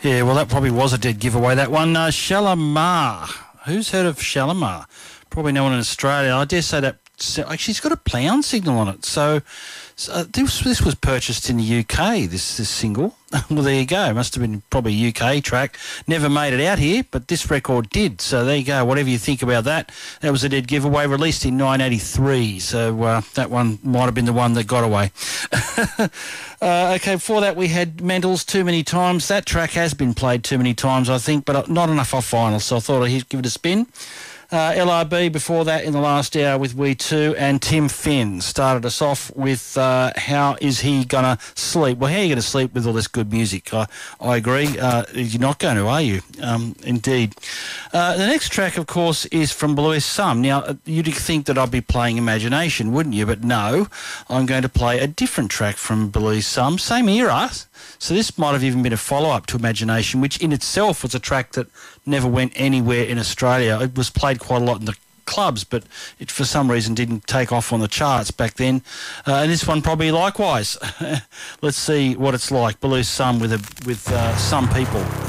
Yeah, well, that probably was a dead giveaway, that one. Shalimar. Who's heard of Shalimar? Probably no one in Australia. I dare say that actually it's got a pound signal on it. So this was purchased in the UK, this single. Well, there you go. Must have been probably a UK track. Never made it out here, but this record did. So there you go. Whatever you think about that, that was a dead giveaway, released in 1983. So that one might have been the one that got away. Okay, before that we had Mentals, Too Many Times. That track has been played too many times, I think, but not enough off vinyl, so I thought I'd give it a spin. LRB before that in the last hour with We Too, and Tim Finn started us off with How Is He Gonna Sleep? Well, how are you going to sleep with all this good music? I agree. You're not going to, are you? Indeed. The next track, of course, is from Blues Sum. Now, you'd think that I'd be playing Imagination, wouldn't you? But no, I'm going to play a different track from Blues Sum, same era. So this might have even been a follow-up to Imagination, which in itself was a track that never went anywhere in Australia. It was played quite a lot in the clubs, but it for some reason didn't take off on the charts back then. And this one probably likewise. Let's see what it's like. Blues Sum with Some People.